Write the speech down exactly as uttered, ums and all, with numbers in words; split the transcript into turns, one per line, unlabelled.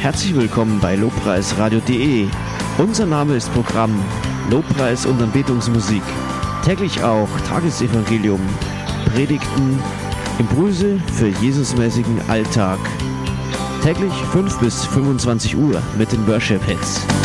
Herzlich willkommen bei lobpreisradio punkt de. Unser Name ist Programm Lobpreis und Anbetungsmusik. Täglich auch Tagesevangelium, Predigten, Impulse für Jesusmäßigen Alltag. Täglich fünf bis fünfundzwanzig Uhr mit den Worship Hits.